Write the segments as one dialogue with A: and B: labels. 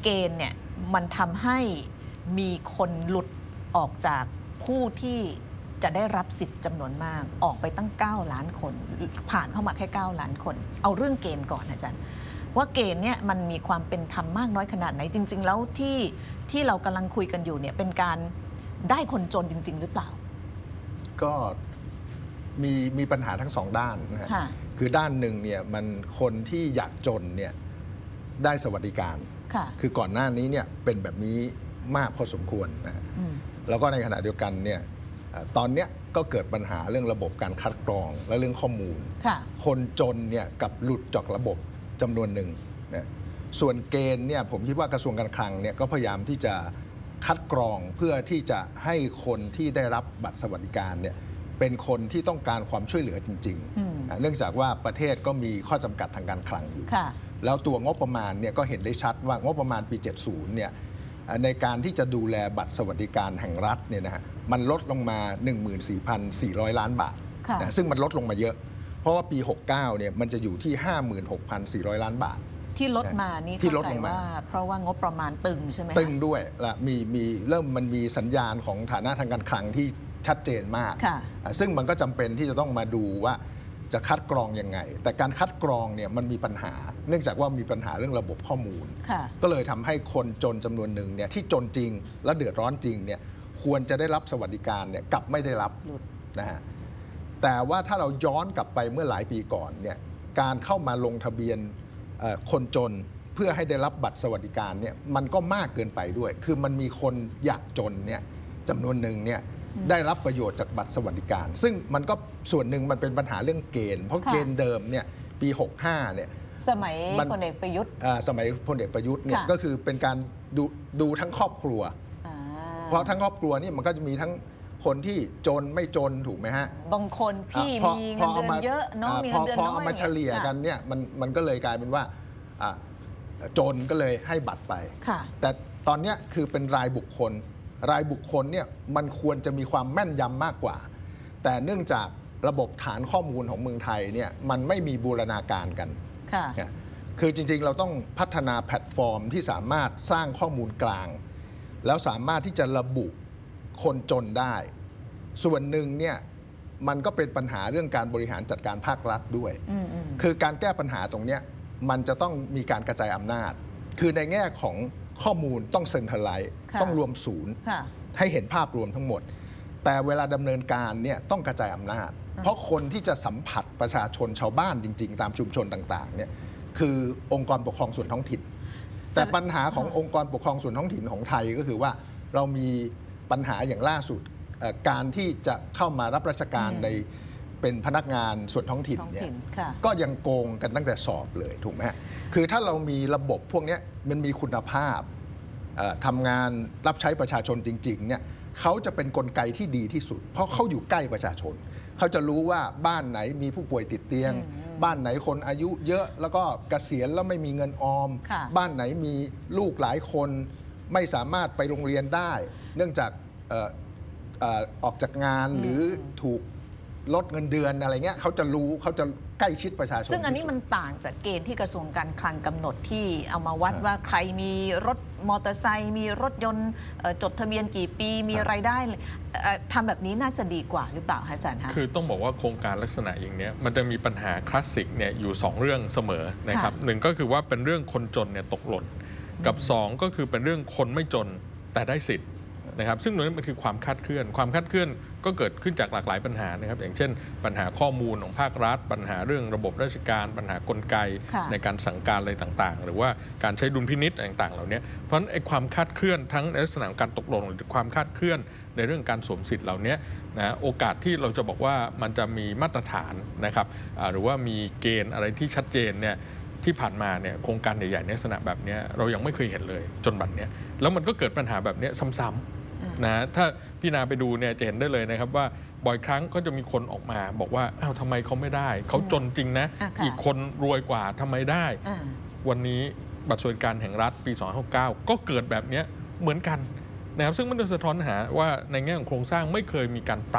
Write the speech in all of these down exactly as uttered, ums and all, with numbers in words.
A: เกณฑ์เนี่ยมันทำให้มีคนหลุดออกจากผู้ที่จะได้รับสิทธิ์จำนวนมากออกไปตั้งเก้าล้านคนผ่านเข้ามาแค่เก้าล้านคนเอาเรื่องเกณฑ์ก่อนอาจารย์ว่าเกณฑ์เนี่ยมันมีความเป็นธรรมมากน้อยขนาดไหนจริงๆแล้วที่ที่เรากำลังคุยกันอยู่เนี่ยเป็นการได้คนจนจริงๆหรือเปล่า
B: ก็มีมีปัญหาทั้งสองด้านนะฮะคือด้านหนึ่งเนี่ยมันคนที่อยากจนเนี่ยได้สวัสดิการคือก่อนหน้านี้เนี่ยเป็นแบบนี้มากพอสมควรนะฮะแล้วก็ในขณะเดียวกันเนี่ยตอนนี้ก็เกิดปัญหาเรื่องระบบการคัดกรองและเรื่องข้อมูลคนจนเนี่ยกับหลุดจากระบบจำนวนหนึ่งนะส่วนเกณฑ์เนี่ยผมคิดว่ากระทรวงการคลังเนี่ยก็พยายามที่จะคัดกรองเพื่อที่จะให้คนที่ได้รับบัตรสวัสดิการเนี่ยเป็นคนที่ต้องการความช่วยเหลือจริงๆเนื่องจากว่าประเทศก็มีข้อจำกัดทางการคลังอยู่แล้วตัวงบประมาณเนี่ยก็เห็นได้ชัดว่างบประมาณปีเจ็ดสิบเนี่ยในการที่จะดูแลบัตรสวัสดิการแห่งรัฐเนี่ยนะฮะมันลดลงมา หนึ่งหมื่นสี่พันสี่ร้อย ล้านบาทนะซึ่งมันลดลงมาเยอะเพราะว่าปีหกสิบเก้าเนี่ยมันจะอยู่ที่ ห้าหมื่นหกพันสี่ร้อย ล้านบาท
A: ที่ลดมานี่เข้าใจว่าเพราะว่างบประมาณตึงใช่ไหม
B: ตึงด้วยละมีมีเริ่มมันมีสัญญาณของฐานะทางการคลังที่ชัดเจนมากซึ่งมันก็จำเป็นที่จะต้องมาดูว่าจะคัดกรองยังไงแต่การคัดกรองเนี่ยมันมีปัญหาเนื่องจากว่ามีปัญหาเรื่องระบบข้อมูลก็เลยทำให้คนจนจำนวนหนึ่งเนี่ยที่จนจริงและเดือดร้อนจริงเนี่ยควรจะได้รับสวัสดิการเนี่ยกลับไม่ได้รับนะฮะแต่ว่าถ้าเราย้อนกลับไปเมื่อหลายปีก่อนเนี่ยการเข้ามาลงทะเบียนคนจนเพื่อให้ได้รับบัตรสวัสดิการเนี่ยมันก็มากเกินไปด้วยคือมันมีคนอยากจนเนี่ยจำนวนหนึ่งเนี่ยได้รับประโยชน์จากบัตรสวัสดิการซึ่งมันก็ส่วนหนึ่งมันเป็นปัญหาเรื่องเกณฑ์เพราะเกณฑ์เดิมเนี่ยปีหกสิบห้าเนี่ย
A: สมัยพลเอกประยุทธ์
B: สมัยพลเอกประยุทธ์เนี่ยก็คือเป็นการดูดูทั้งครอบครัวเพราะทั้งครอบครัวนี่มันก็จะมีทั้งคนที่จนไม่จนถูกไหมฮะ
A: บางคนพี่มีเงินเดือนเยอะน้องมีเงินเดือนน้อย
B: พอเอามาเฉลี่ยกันเนี่ยมันมันก็เลยกลายเป็นว่าจนก็เลยให้บัตรไปแต่ตอนนี้คือเป็นรายบุคคลรายบุคคลเนี่ยมันควรจะมีความแม่นยำมากกว่าแต่เนื่องจากระบบฐานข้อมูลของเมืองไทยเนี่ยมันไม่มีบูรณาการกันคือจริงๆเราต้องพัฒนาแพลตฟอร์มที่สามารถสร้างข้อมูลกลางแล้วสามารถที่จะระบุคนจนได้ส่วนหนึ่งเนี่ยมันก็เป็นปัญหาเรื่องการบริหารจัดการภาครัฐด้วยคือการแก้ปัญหาตรงนี้มันจะต้องมีการกระจายอำนาจคือในแง่ของข้อมูลต้องเซ็นทรัลไลซ์ต้องรวมศูนย์ให้เห็นภาพรวมทั้งหมดแต่เวลาดำเนินการเนี่ยต้องกระจายอำนาจเพราะคนที่จะสัมผัสประชาชนชาวบ้านจริงๆตามชุมชนต่างๆเนี่ยคือองค์กรปกครองส่วนท้องถิ่นแต่ปัญหาขององค์กรปกครองส่วนท้องถิ่นของไทยก็คือว่าเรามีปัญหาอย่างล่าสุดการที่จะเข้ามารับราชการในเป็นพนักงานส่วนท้องถิ่นเนี่ยก็ยังโกงกันตั้งแต่สอบเลยถูกไหมคือถ้าเรามีระบบพวกนี้มันมีคุณภาพทำงานรับใช้ประชาชนจริงๆเนี่ยเขาจะเป็นกลไกที่ดีที่สุดเพราะเขาอยู่ใกล้ประชาชนเขาจะรู้ว่าบ้านไหนมีผู้ป่วยติดเตียงบ้านไหนคนอายุเยอะแล้วก็เกษียณแล้วไม่มีเงินออมบ้านไหนมีลูกหลายคนไม่สามารถไปโรงเรียนได้เนื่องจากออกจากงานหรือถูกลดเงินเดือนอะไรเงี้ยเขาจะรู้เขาจะใกล้ชิดประชาชน
A: ซึ่งอันนี้มันต่างจากเกณฑ์ที่กระทรวงการคลังกำหนดที่เอามาวัดว่าใครมีรถมอเตอร์ไซค์มีรถยนต์จดทะเบียนกี่ปีมีรายได้ทำแบบนี้น่าจะดีกว่าหรือเปล่าอาจารย์คะ
C: คือต้องบอกว่าโครงการลักษณะอย่างนี้มันจะมีปัญหาคลาสสิกเนี่ยอยู่สองเรื่องเสมอนะครับหนึ่งก็คือว่าเป็นเรื่องคนจนเนี่ยตกหล่นกับสองก็คือเป็นเรื่องคนไม่จนแต่ได้สิทธิ์นะครับซึ่งตรงนี้มันคือความคาดเคลื่อนความคาดเคลื่อนก็เกิดขึ้นจากหลากหลายปัญหานะครับอย่างเช่นปัญหาข้อมูลของภาครัฐปัญหาเรื่องระบบราชการปัญหากลไกในการสั่งการอะไรต่างๆหรือว่าการใช้ดุลพินิจต่างๆเหล่านี้เพราะฉะนั้นไอ้ความคาดเคลื่อนทั้งในลักษณะการตกหล่นหรือความคาดเคลื่อนในเรื่องการสวมสิทธิ์เหล่านี้นะโอกาสที่เราจะบอกว่ามันจะมีมาตรฐานนะครับหรือว่ามีเกณฑ์อะไรที่ชัดเจนเนี่ยที่ผ่านมาเนี่ยโครงการใหญ่ๆในลักษณะแบบนี้เรายังไม่เคยเห็นเลยจนบัดนี้แล้วมันก็เกิดปัญหาแบบนี้ซ้ำๆนะถ้าพี่นาไปดูเนี่ยจะเห็นได้เลยนะครับว่าบ่อยครั้งก็จะมีคนออกมาบอกว่าอ้าวทำไมเขาไม่ได้เขาจนจริงนะอีกคนรวยกว่าทำไมได้วันนี้บัตรสวัสดิการแห่งรัฐปีสองพันห้าร้อยหกสิบเก้าก็เกิดแบบนี้เหมือนกันนะครับซึ่งมันจะสะท้อนหาว่าในแง่ของโครงสร้างไม่เคยมีการปรับ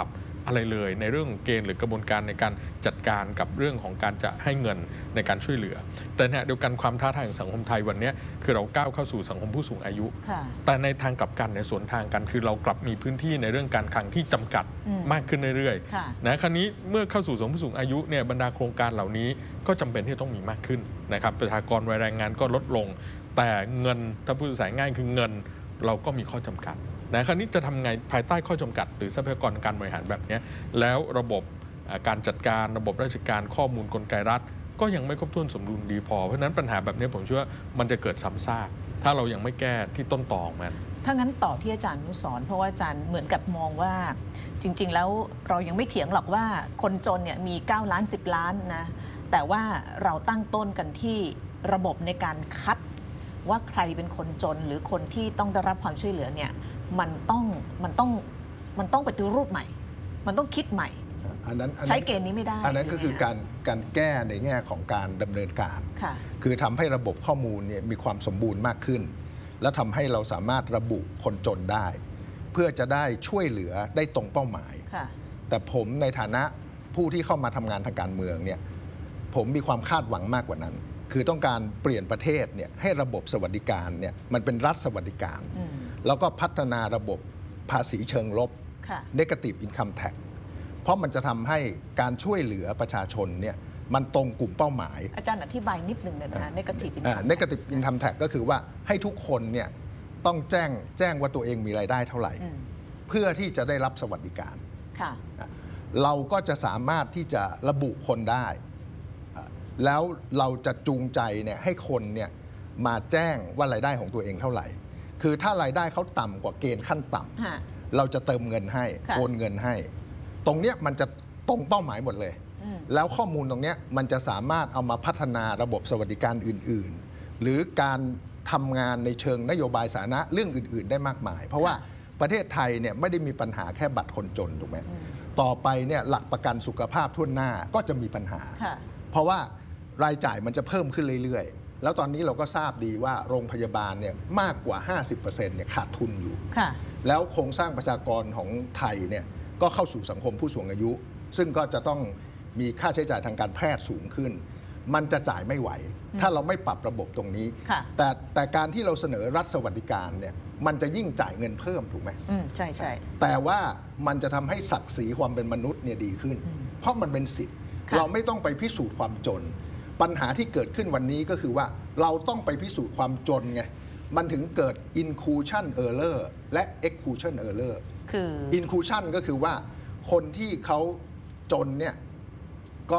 C: อะไรเลยในเรื่องของเกณฑ์หรือกระบวนการในการจัดการกับเรื่องของการจะให้เงินในการช่วยเหลือแต่เนี่ยเดียวกันความท้าทายของสังคมไทยวันนี้คือเราก้าวเข้าสู่สังคมผู้สูงอายุแต่ในทางกลับกันในสวนทางกันคือเรากลับมีพื้นที่ในเรื่องการคลังที่จำกัดมากขึ้นเรื่อยๆนะคราวนี้เมื่อเข้าสู่สังคมผู้สูงอายุเนี่ยบรรดาโครงการเหล่านี้ก็จำเป็นที่จะต้องมีมากขึ้นนะครับประชากรวัยแรงงานก็ลดลงแต่เงินถ้าพูดภาษาง่ายคือเงินเราก็มีข้อจำกัดนะคราวนี้จะทำไงภายใต้ข้อจำกัดหรือทรัพยากรการบริหารแบบนี้แล้วระบบการจัดการระบบราชการข้อมูลกลไกรัฐก็ยังไม่ครบถ้วนสมดุลดีพอเพราะฉะนั้นปัญหาแบบนี้ผมเชื่อว่ามันจะเกิดซ้ำซากถ้าเรายังไม่แก้ที่ต้นตอของมัน
A: ถ้างั้นต่อที่อาจารย์อนุสรณ์เพราะว่าอาจารย์เหมือนกับมองว่าจริงๆแล้วเรายังไม่เถียงหรอกว่าคนจนเนี่ยมีเก้าล้านสิบล้านนะแต่ว่าเราตั้งต้นกันที่ระบบในการคัดว่าใครเป็นคนจนหรือคนที่ต้องได้รับความช่วยเหลือเนี่ยมันต้องมันต้องมันต้องปฏิรูปใหม่มันต้องคิดใหม่
B: อันนั้น
A: ใช้เกณฑ์นี้ไม่ได้
B: อันนั้นก็คือการการแก้ในแง่ของการดำเนินการคือทำให้ระบบข้อมูลเนี่ยมีความสมบูรณ์มากขึ้นและทำให้เราสามารถระบุคนจนได้ เพื่อจะได้ช่วยเหลือได้ตรงเป้าหมายแต่ผมในฐานะผู้ที่เข้ามาทำงานทางการเมืองเนี่ยผมมีความคาดหวังมากกว่านั้นคือต้องการเปลี่ยนประเทศเนี่ยให้ระบบสวัสดิการเนี่ยมันเป็นรัฐสวัสดิการแล้วก็พัฒนาระบบภาษีเชิงลบ Negative Income Tax เพราะมันจะทำให้การช่วยเหลือประชาชนเนี่ยมันตรงกลุ่มเป้าหมาย
A: อาจารย์อธิบายนิดหนึ่งนะ Negative Income Tax
B: Negative Income Tax ก็คือว่าให้ทุกคนเนี่ยต้องแจ้งแจ้งว่าตัวเองมีรายได้เท่าไหร่เพื่อที่จะได้รับสวัสดิการเราก็จะสามารถที่จะระบุคนได้แล้วเราจะจูงใจเนี่ยให้คนเนี่ยมาแจ้งว่ารายได้ของตัวเองเท่าไหร่คือถ้ารายได้เขาต่ำกว่าเกณฑ์ขั้นต่ำเราจะเติมเงินให้โอนเงินให้ตรงเนี้ยมันจะตรงเป้าหมายหมดเลยแล้วข้อมูลตรงเนี้ยมันจะสามารถเอามาพัฒนาระบบสวัสดิการอื่นๆหรือการทำงานในเชิงนโยบายสาธารณะเรื่องอื่นๆได้มากมายเพราะว่าประเทศไทยเนี่ยไม่ได้มีปัญหาแค่บัตรคนจนถูกไหมต่อไปเนี่ยหลักประกันสุขภาพทั่วหน้าก็จะมีปัญหาเพราะว่ารายจ่ายมันจะเพิ่มขึ้นเรื่อยๆแล้วตอนนี้เราก็ทราบดีว่าโรงพยาบาลเนี่ยมากกว่า ห้าสิบเปอร์เซ็นต์ เนี่ยขาดทุนอยู่แล้วโครงสร้างประชากรของไทยเนี่ยก็เข้าสู่สังคมผู้สูงอายุซึ่งก็จะต้องมีค่าใช้จ่ายทางการแพทย์สูงขึ้นมันจะจ่ายไม่ไหวถ้าเราไม่ปรับระบบตรงนี้แต่แต่การที่เราเสนอรัฐสวัสดิการเนี่ยมันจะยิ่งจ่ายเงินเพิ่มถูกไหม
A: อืมใช่ใช่
B: แต่ว่ามันจะทำให้ศักดิ์ศรีความเป็นมนุษย์เนี่ยดีขึ้นเพราะมันเป็นสิทธิ์เราไม่ต้องไปพิสูจน์ความจนปัญหาที่เกิดขึ้นวันนี้ก็คือว่าเราต้องไปพิสูจน์ความจนไงมันถึงเกิด inclusion error และ exclusion error
A: คือ
B: inclusion ก็คือว่าคนที่เขาจนเนี่ยก็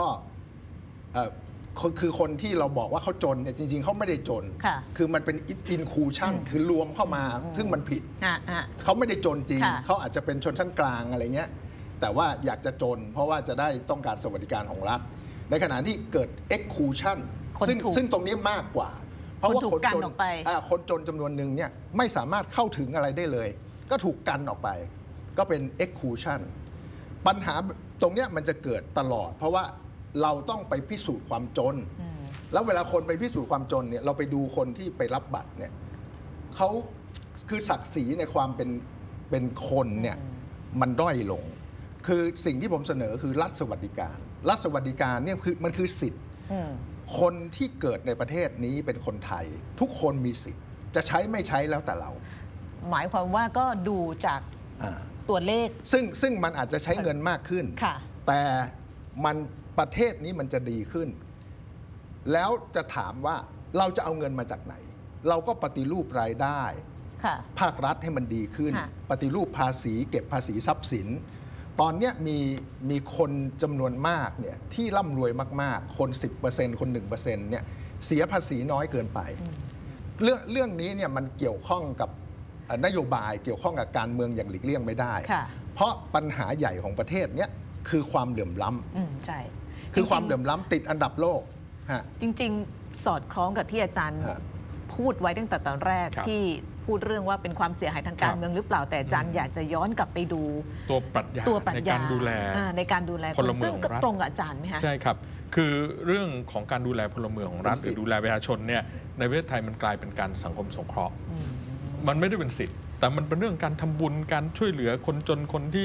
B: คือคนที่เราบอกว่าเขาจนเนี่ยจริงๆเขาไม่ได้จนคือมันเป็น inclusion คือรวมเข้ามาซึ่งมันผิดเขาไม่ได้จนจริงเขาอาจจะเป็นชนชั้นกลางอะไรเงี้ยแต่ว่าอยากจะจนเพราะว่าจะได้ต้องการสวัสดิการของรัฐในขณะที่เกิด exclusion ซึ่งซึ่งตรงนี้มากกว่าเพราะว่าคนจนคนจนจำนวนหนึ่งเนี่ยไม่สามารถเข้าถึงอะไรได้เลยก็ถูกกันออกไปก็เป็น exclusion ปัญหาตรงนี้มันจะเกิดตลอดเพราะว่าเราต้องไปพิสูจน์ความจนแล้วเวลาคนไปพิสูจน์ความจนเนี่ยเราไปดูคนที่ไปรับบัตรเนี่ยเขาคือศักดิ์ศรีในความเป็นเป็นคนเนี่ยมันด้อยลงคือสิ่งที่ผมเสนอคือรัฐสวัสดิการรัฐสวัสดิการเนี่ยคือมันคือสิทธิ์คนที่เกิดในประเทศนี้เป็นคนไทยทุกคนมีสิทธิ์จะใช้ไม่ใช้แล้วแต่เรา
A: หมายความว่าก็ดูจากตัวเลข
B: ซึ่งซึ่งมันอาจจะใช้เงินมากขึ้นแต่มันประเทศนี้มันจะดีขึ้นแล้วจะถามว่าเราจะเอาเงินมาจากไหนเราก็ปฏิรูปรายได้ภาครัฐให้มันดีขึ้นปฏิรูปภาษีเก็บภาษีทรัพย์สินตอนนี้มีมีคนจำนวนมากเนี่ยที่ร่ำรวยมากๆคน สิบเปอร์เซ็นต์ คน หนึ่งเปอร์เซ็นต์ เนี่ยเสียภาษีน้อยเกินไปเรื่องเรื่องนี้เนี่ยมันเกี่ยวข้องกับนโยบายเกี่ยวข้องกับการเมืองอย่างหลีกเลี่ยงไม่ได้เพราะปัญหาใหญ่ของประเทศเนี้ยคือความเหลื่อมล้
A: ำใช่
B: คือความเหลื่อมล้ำติดอันดับโลก
A: จริงๆสอดคล้องกับที่อาจารย์พูดไว้ตั้งแต่ตอนแรกที่พูดเรื่องว่าเป็นความเสียหายทางการเมืองหรือเปล่าแต่อาจารย์อยากจะย้อนกลับไปดู
C: ตัวปรัชญาในการดูแล
A: ในการดูแล
C: พลเมืองซึ่ง
A: ตรงกับอาจารย์ไหมคะ
C: ใช่ครับคือเรื่องของการดูแลพลเมืองของรัฐหรือดูแลประชาชนเนี่ยในประเทศไทยมันกลายเป็นการสังคมสงเคราะห์มันไม่ได้เป็นสิทธิ์แต่มันเป็นเรื่องการทำบุญการช่วยเหลือคนจนคนที่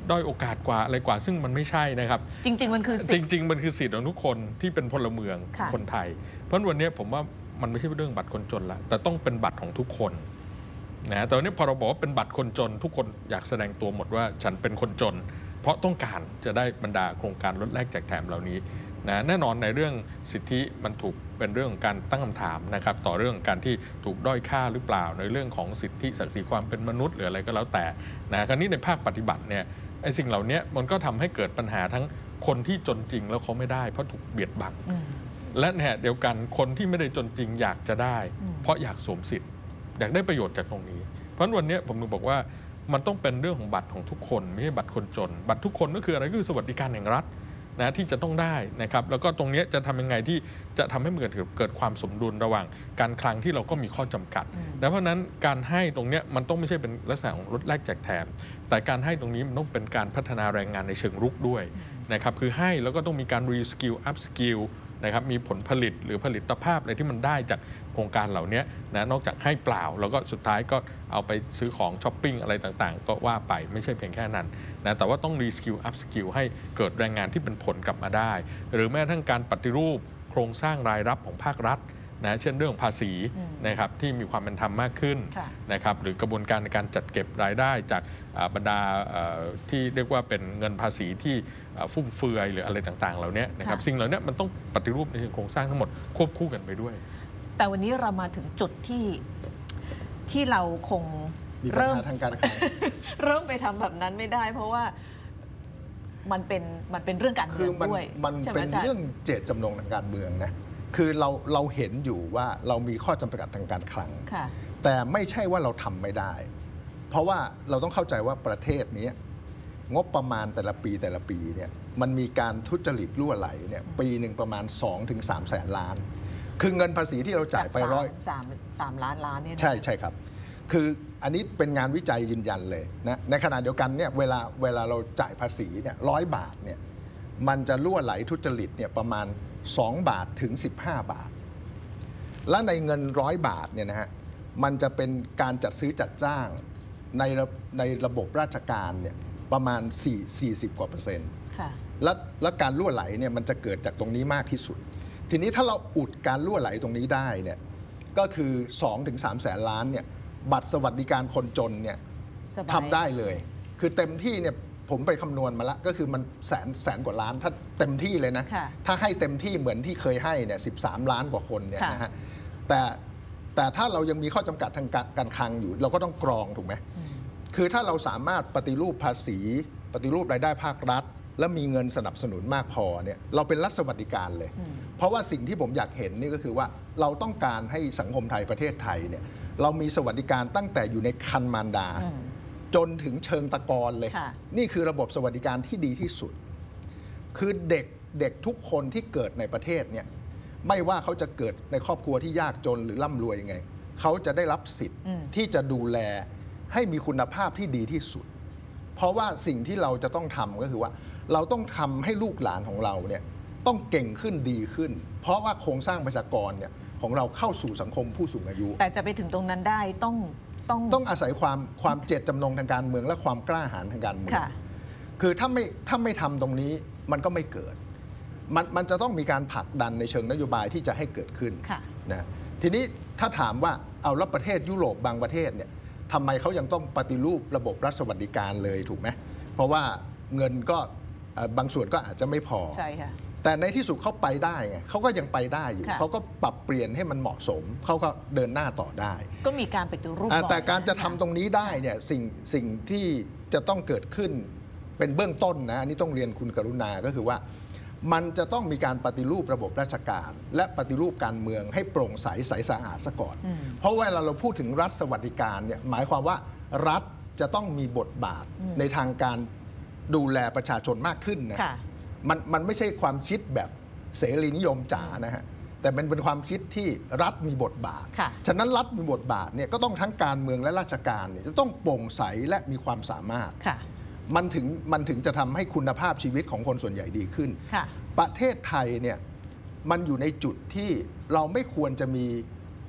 C: ด้อยโอกาสกว่าอะไรกว่าซึ่งมันไม่ใช่นะครับ
A: จริงๆมันคือ
C: จริง ๆ มันคือสิทธิ์ของทุกคนที่เป็นพลเมืองคนไทยเพราะวันนี้ผมว่ามันไม่ใช่เรื่องบัตรคนจนละแต่ต้องเป็นบัตรของทุกคนนะแต่วันนี้พอเราบอกว่าเป็นบัตรคนจนทุกคนอยากแสดงตัวหมดว่าฉันเป็นคนจนเพราะต้องการจะได้บรรดาโครงการลดแลกแจกแถมเหล่านี้นะแน่นอนในเรื่องสิทธิมันถูกเป็นเรื่องการตั้งคำถามนะครับต่อเรื่องการที่ถูกด้อยค่าหรือเปล่าในเรื่องของสิทธิศักดิ์ศรีความเป็นมนุษย์หรืออะไรก็แล้วแต่นะคราวนี้ในภาคปฏิบัติเนี่ยไอ้สิ่งเหล่านี้มันก็ทำให้เกิดปัญหาทั้งคนที่จนจริงแล้วเขาไม่ได้เพราะถูกเบียดบังและในขณะเดียวกันคนที่ไม่ได้จนจริงอยากจะได้เพราะอยากสวมสิทธิ์อยากได้ประโยชน์จากตรงนี้เพราะวันนี้ผมถึงบอกว่ามันต้องเป็นเรื่องของบัตรของทุกคนไม่ใช่บัตรคนจนบัตรทุกคนก็คืออะไรก็คือสวัสดิการแห่งรัฐนะที่จะต้องได้นะครับแล้วก็ตรงนี้จะทำยังไงที่จะทำให้เกิดเกิดความสมดุลระหว่างการคลังที่เราก็มีข้อจำกัดและเพราะนั้นการให้ตรงนี้มันต้องไม่ใช่เป็นลักษณะของลดแลกแจกแถมแต่การให้ตรงนี้มันต้องเป็นการพัฒนาแรงงานในเชิงรุกด้วยนะครับคือให้แล้วก็ต้องมีการรีสกิลอัพสกิลนะครับมีผลผลิตหรือผลิตภาพอะไรที่มันได้จากโครงการเหล่านี้นะนอกจากให้เปล่าแล้วก็สุดท้ายก็เอาไปซื้อของช้อปปิ้งอะไรต่างๆก็ว่าไปไม่ใช่เพียงแค่นั้นนะแต่ว่าต้องรีสกิลอัพสกิลให้เกิดแรงงานที่เป็นผลกลับมาได้หรือแม้กระทั่งการปฏิรูปโครงสร้างรายรับของภาครัฐนะเช่นเรื่องภาษีนะครับที่มีความเป็นธรรมมากขึ้นนะครับหรือกระบวนการในการจัดเก็บรายได้จากบรรดาที่เรียกว่าเป็นเงินภาษีที่ฟุ่มเฟือยหรืออะไรต่างๆเหล่านี้นะครับสิ่งเหล่านี้มันต้องปฏิรูปในโครงสร้างทั้งหมดควบคู่กันไปด้วย
A: แต่วันนี้เรามาถึงจุดที่ที่เราคง
B: เริ่มทางการคลัง
A: เริ่มไปทำแบบนั้นไม่ได้เพราะว่ามันเป็นมันเป็นเรื่องการเมืองด้วย
B: มันเป็นเรื่องเจตจำนงทางการเมืองนะคือเราเราเห็นอยู่ว่าเรามีข้อจำกัดทางการคลังแต่ไม่ใช่ว่าเราทำไม่ได้เพราะว่าเราต้องเข้าใจว่าประเทศนี้งบประมาณแต่ละปีแต่ละปีเนี่ยมันมีการทุจริตรั่วไหลเนี่ยปีหนึ่งประมาณ สองถึงสาม แสนล้านคือเงินภาษีที่เราจ่ายไปร้อย
A: สามสามล้านล้านเนี่ย
B: ใช่ใช่ครับคืออันนี้เป็นงานวิจัยยืนยันเลยนะในขณะเดียวกันเนี่ยเวลาเวลาเราจ่ายภาษีเนี่ยร้อยบาทเนี่ยมันจะรั่วไหลทุจริตเนี่ยประมาณสองบาทถึงสิบห้าบาทและในเงินร้อยบาทเนี่ยนะฮะมันจะเป็นการจัดซื้อจัดจ้างในในระบบราชการเนี่ยประมาณสี่สิบกว่าเปอร์เซ็นต์และและการรั่วไหลเนี่ยมันจะเกิดจากตรงนี้มากที่สุดทีนี้ถ้าเราอุดการรั่วไหลตรงนี้ได้เนี่ยก็คือ สองถึงสาม แสนล้านเนี่ยบัตรสวัสดิการคนจนเนี่ยทำได้เลยคือเต็มที่เนี่ยผมไปคำนวณมาแล้วก็คือมันแสนแสนกว่าล้านถ้าเต็มที่เลยนะถ้าให้เต็มที่เหมือนที่เคยให้เนี่ยสิบสามล้านกว่าคนเนี่ยนะฮะแต่แต่ถ้าเรายังมีข้อจำกัดทางการคลังอยู่เราก็ต้องกรองถูกไหมคือถ้าเราสามารถปฏิรูปภาษีปฏิรูปรายได้ภาครัฐและมีเงินสนับสนุนมากพอเนี่ยเราเป็นรัฐสวัสดิการเลยเพราะว่าสิ่งที่ผมอยากเห็นนี่ก็คือว่าเราต้องการให้สังคมไทยประเทศไทยเนี่ยเรามีสวัสดิการตั้งแต่อยู่ในครรภ์มารดาจนถึงเชิงตะกอนเลยนี่คือระบบสวัสดิการที่ดีที่สุดคือเด็กเด็กทุกคนที่เกิดในประเทศเนี่ยไม่ว่าเขาจะเกิดในครอบครัวที่ยากจนหรือร่ำรวยยังไงเขาจะได้รับสิทธิ์ที่จะดูแลให้มีคุณภาพที่ดีที่สุดเพราะว่าสิ่งที่เราจะต้องทำก็คือว่าเราต้องทำให้ลูกหลานของเราเนี่ยต้องเก่งขึ้นดีขึ้นเพราะว่าโครงสร้างประชากรเนี่ยของเราเข้าสู่สังคมผู้สูงอายุ
A: แต่จะไปถึงตรงนั้นได้ต้อง
B: ต้องต้องอาศัยความความเจตจำนงทางการเมืองและความกล้าหาญทางการเมืองคือถ้าไม่ถ้าไม่ทำตรงนี้มันก็ไม่เกิดมันมันจะต้องมีการผลักดันในเชิงนโยบายที่จะให้เกิดขึ้นนะทีนี้ถ้าถามว่าเอาแล้วประเทศยุโรปบางประเทศเนี่ยทำไมเขายังต้องปฏิรูประบบรัฐสวัสดิการเลยถูกไหมเพราะว่าเงินก็บางส่วนก็อาจจะไม่พอ
A: ใช่ค่ะ
B: แต่ในที่สุดเขาไปได้ไงเขาก็ยังไปได้อยู่เขาก็ปรับเปลี่ยนให้มันเหมาะสมเขาก็เดินหน้าต่อได้
A: ก็มีการปฏิรูป
B: แต่การจะทำตรงนี้ได้เนี่ยสิ่งสิ่งที่จะต้องเกิดขึ้นเป็นเบื้องต้นนะอันนี้ต้องเรียนคุณกรุณาก็คือว่ามันจะต้องมีการปฏิรูประบบราชการและปฏิรูปการเมืองให้โปร่งใสใสสะอาดซะก่อนเพราะเวลาเราพูดถึงรัฐสวัสดิการเนี่ยหมายความว่ารัฐจะต้องมีบทบาทในทางการดูแลประชาชนมากขึ้นนะมันมันไม่ใช่ความคิดแบบเสรีนิยมจ๋านะฮะแต่มันเป็นความคิดที่รัฐมีบทบาทฉะนั้นรัฐมีบทบาทเนี่ยก็ต้องทั้งการเมืองและราชการเนี่ยจะต้องโปร่งใสและมีความสามารถมันถึงมันถึงจะทำให้คุณภาพชีวิตของคนส่วนใหญ่ดีขึ้นประเทศไทยเนี่ยมันอยู่ในจุดที่เราไม่ควรจะมี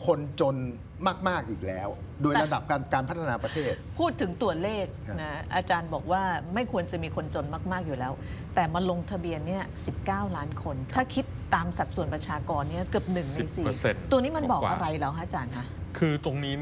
B: คนจนมากๆอีกแล้ว โดยระดับการการพัฒนาประเทศ
A: พูดถึงตัวเลข
B: ครับ
A: นะอาจารย์บอกว่าไม่ควรจะมีคนจนมากๆอยู่แล้ว แต่มาลงทะเบียนเนี่ยสิบเก้าล้านคน ถ้าคิดตามสัดส่วนประชากรเนี่ยเกือบหนึ่งในสี่
C: สิบเปอร์เซ็นต์
A: ตัวนี้มันบอก
C: กว่า
A: อะไรแล้วคะอาจารย์คะ
C: คือตรงนี้